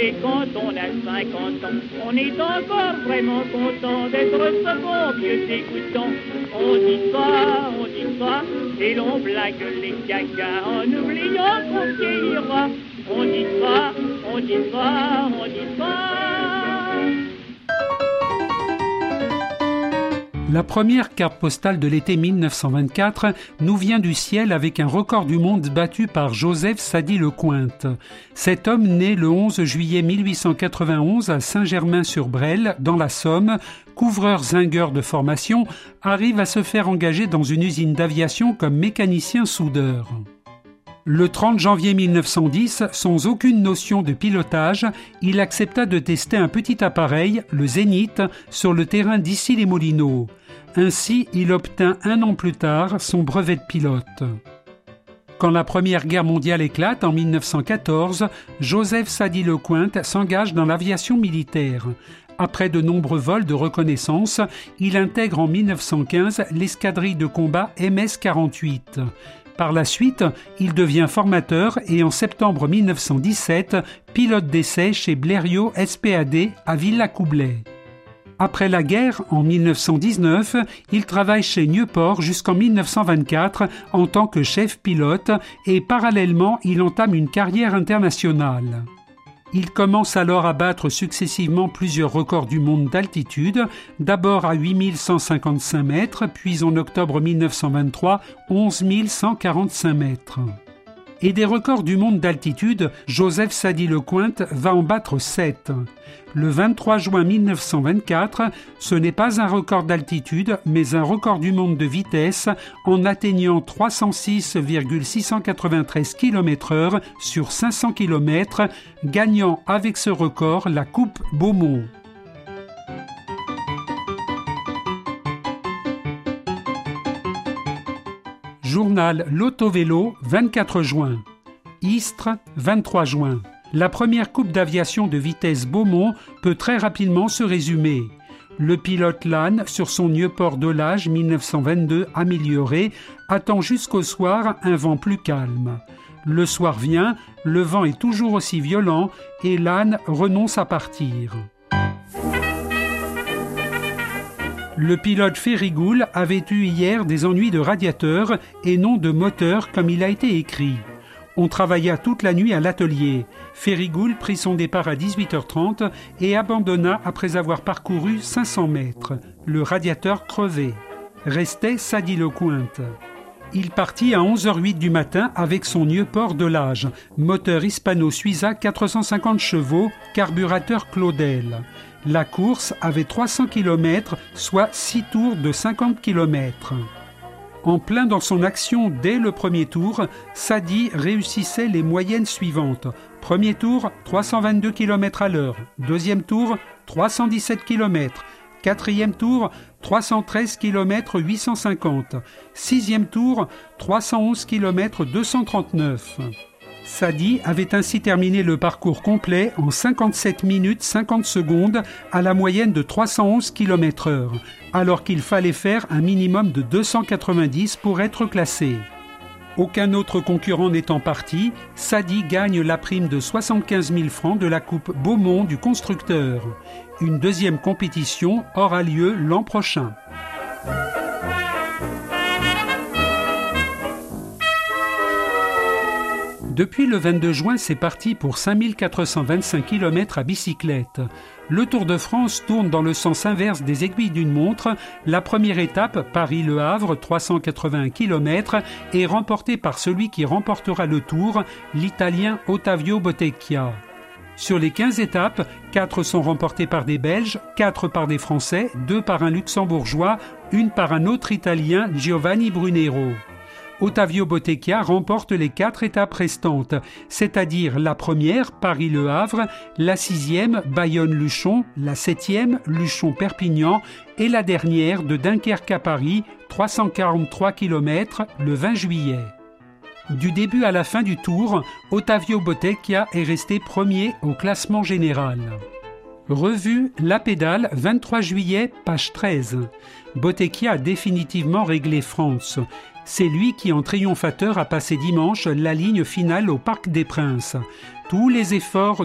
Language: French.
Et quand on a 50 ans, on est encore vraiment content d'être ce bon vieux dégoûtant. On dit ça, et l'on blague les cagas en oubliant qu'on vieillira. On dit ça, on dit ça, on dit ça. La première carte postale de l'été 1924 nous vient du ciel avec un record du monde battu par Joseph Sadi-Lecointe. Cet homme, né le 11 juillet 1891 à Saint-Germain-sur-Brel, dans la Somme, couvreur zingueur de formation, arrive à se faire engager dans une usine d'aviation comme mécanicien soudeur. Le 30 janvier 1910, sans aucune notion de pilotage, il accepta de tester un petit appareil, le Zénith, sur le terrain d'Issy-les-Moulineaux. Ainsi, il obtint 1 an plus tard son brevet de pilote. Quand la Première Guerre mondiale éclate en 1914, Joseph Sadi-Lecointe s'engage dans l'aviation militaire. Après de nombreux vols de reconnaissance, il intègre en 1915 l'escadrille de combat MS-48. Par la suite, il devient formateur et en septembre 1917, pilote d'essai chez Blériot SPAD à Villacoublay. Après la guerre, en 1919, il travaille chez Nieuport jusqu'en 1924 en tant que chef pilote et parallèlement, il entame une carrière internationale. Il commence alors à battre successivement plusieurs records du monde d'altitude, d'abord à 8155 mètres, puis en octobre 1923, 11 145 mètres. Et des records du monde d'altitude, Joseph Sadi-Lecointe va en battre 7. Le 23 juin 1924, ce n'est pas un record d'altitude, mais un record du monde de vitesse en atteignant 306,693 km/h sur 500 km, gagnant avec ce record la Coupe Beaumont. Journal L'Autovélo, 24 juin. Istres, 23 juin. La première coupe d'aviation de vitesse Beaumont peut très rapidement se résumer. Le pilote Lannes, sur son Nieuport de l'âge 1922 amélioré, attend jusqu'au soir un vent plus calme. Le soir vient, le vent est toujours aussi violent et Lannes renonce à partir. Le pilote Férigoul avait eu hier des ennuis de radiateur et non de moteur comme il a été écrit. On travailla toute la nuit à l'atelier. Férigoul prit son départ à 18h30 et abandonna après avoir parcouru 500 mètres. Le radiateur crevé. Restait Sadi-Lecointe. Il partit à 11h08 du matin avec son Nieuport de l'âge, moteur Hispano-Suiza 450 chevaux, carburateur Claudel. La course avait 300 km, soit 6 tours de 50 km. En plein dans son action dès le premier tour, Sadi réussissait les moyennes suivantes. Premier tour, 322 km à l'heure. Deuxième tour, 317 km. Quatrième tour, 313 km 850. Sixième tour, 311 km 239. Sadi avait ainsi terminé le parcours complet en 57 minutes 50 secondes à la moyenne de 311 km/h, alors qu'il fallait faire un minimum de 290 pour être classé. Aucun autre concurrent n'étant parti, Sadi gagne la prime de 75 000 francs de la Coupe Beaumont du constructeur. Une deuxième compétition aura lieu l'an prochain. Depuis le 22 juin, c'est parti pour 5425 km à bicyclette. Le Tour de France tourne dans le sens inverse des aiguilles d'une montre. La première étape, Paris-Le Havre, 381 km, est remportée par celui qui remportera le Tour, l'Italien Ottavio Bottecchia. Sur les 15 étapes, 4 sont remportées par des Belges, 4 par des Français, 2 par un Luxembourgeois, 1 par un autre Italien, Giovanni Brunero. Ottavio Bottecchia remporte les 4 étapes restantes, c'est-à-dire la première, Paris-Le Havre, la 6e, Bayonne-Luchon, la 7e, Luchon-Perpignan et la dernière de Dunkerque à Paris, 343 km, le 20 juillet. Du début à la fin du tour, Ottavio Bottecchia est resté premier au classement général. Revue La Pédale, 23 juillet, page 13. Bottecchia a définitivement réglé France. C'est lui qui, en triomphateur, a passé dimanche la ligne finale au Parc des Princes. Tous les efforts